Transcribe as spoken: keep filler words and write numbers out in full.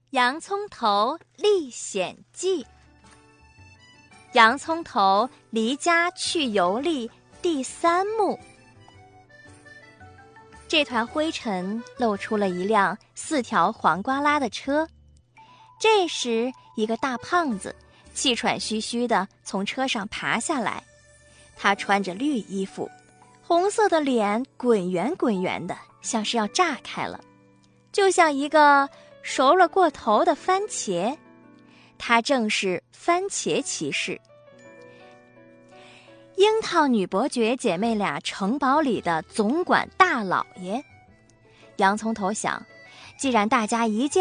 洋葱头历险记》。洋葱头离家去游历第三幕。这团灰尘露出了一辆四条黄瓜拉的车。这时，一个大胖子气喘吁吁地从车上爬下来。他穿着绿衣服，红色的脸滚圆滚圆的，像是要炸开了，就像一个熟了过头的番茄。他正是番茄骑士。樱桃女伯爵姐妹俩城堡里的总管大老爷。洋葱头想，既然大家一见